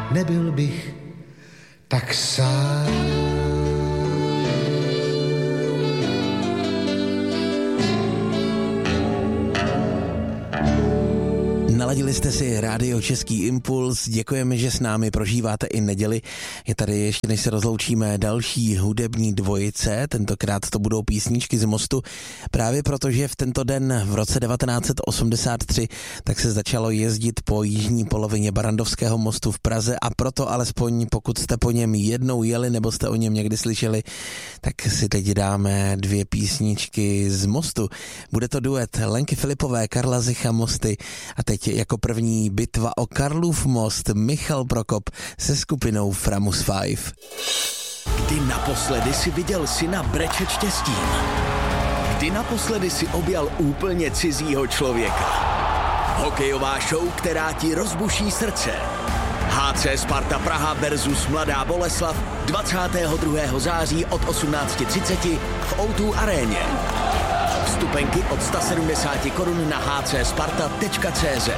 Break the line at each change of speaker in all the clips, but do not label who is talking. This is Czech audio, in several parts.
nebyl bych tak sám.
Naladili jste si rádio Český impuls, děkujeme, že s námi prožíváte i neděli. Je tady ještě, než se rozloučíme, další hudební dvojice, tentokrát to budou písničky z Mostu, právě protože v tento den v roce 1983 tak se začalo jezdit po jižní polovině Barrandovského mostu v Praze a proto alespoň pokud jste po něm jednou jeli nebo jste o něm někdy slyšeli, tak si teď dáme dvě písničky z Mostu. Bude to duet Lenky Filipové, Karla Zicha, Mosty a teď jako první bitva o Karlův most, Michal Prokop se skupinou Framus 5.
Kdy naposledy si viděl syna brečet štěstím? Kdy naposledy si objal úplně cizího člověka? Hokejová show, která ti rozbuší srdce. HC Sparta Praha versus Mladá Boleslav 22. září od 18:30 v O2 aréně. Vstupenky od 170 korun na hcsparta.cz.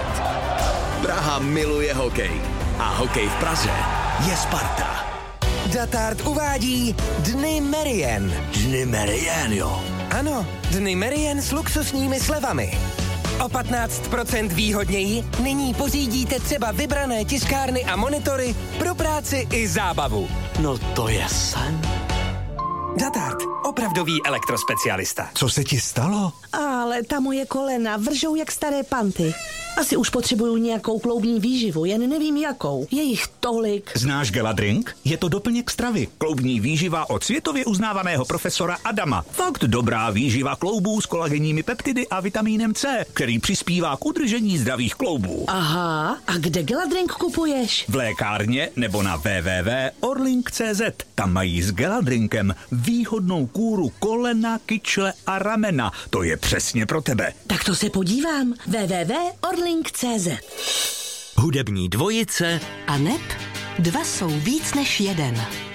Praha miluje hokej a hokej v Praze je Sparta.
Datard uvádí Dny Merien.
Dny Merien, jo.
Ano, Dny Merien s luxusními slevami. O 15% výhodněji nyní pořídíte třeba vybrané tiskárny a monitory pro práci i zábavu.
No to je sen.
Datard, opravdový elektrospecialista.
Co se ti stalo?
Ale ta moje kolena vržou jak staré panty. Asi už potřebuju nějakou kloubní výživu, jen nevím jakou. Je jich tolik.
Znáš Geladrink? Je to doplněk stravy. Kloubní výživa od světově uznávaného profesora Adama. Fakt dobrá výživa kloubů s kolagenními peptidy a vitamínem C, který přispívá k udržení zdravých kloubů.
Aha, a kde Geladrink kupuješ?
V lékárně nebo na www.orlink.cz. Tam mají s Geladrinkem výhodnou kúru kolena, kyčle a ramena. To je přesně pro tebe.
Tak to se podívám. www.orlink.cz.
Hudební dvojice
a neb, dva jsou víc než jeden.